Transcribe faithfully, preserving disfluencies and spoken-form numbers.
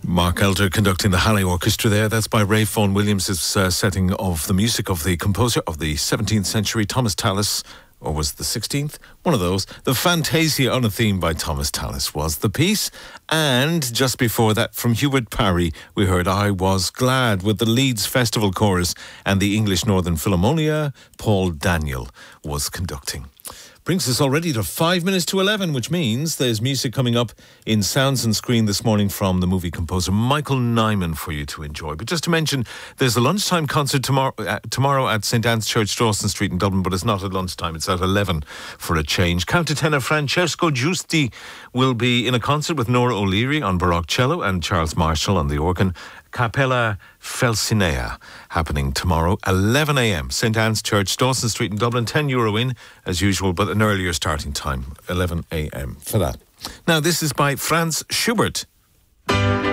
Mark Elder conducting the Halley Orchestra there. That's by Ray Vaughan Williams' uh, setting of the music of the composer of the seventeenth century, Thomas Tallis, or was it the sixteenth? One of those. The Fantasia on a Theme by Thomas Tallis was the piece. And just before that, from Hubert Parry, we heard I Was Glad with the Leeds Festival Chorus and the English Northern Philharmonia. Paul Daniel was conducting. Brings us already to five minutes to eleven, which means there's music coming up in Sounds and Screen this morning from the movie composer Michael Nyman for you to enjoy. But just to mention, there's a lunchtime concert tomorrow uh, tomorrow at St Anne's Church, Dawson Street in Dublin, but it's not at lunchtime, it's at eleven for a change. Countertenor Francesco Giusti will be in a concert with Nora O'Leary on baroque cello and Charles Marshall on the organ. Capella Felsinea happening tomorrow, eleven a.m. St Anne's Church, Dawson Street in Dublin, ten euro in as usual, but an earlier starting time, eleven a.m. for that. Now this is by Franz Schubert.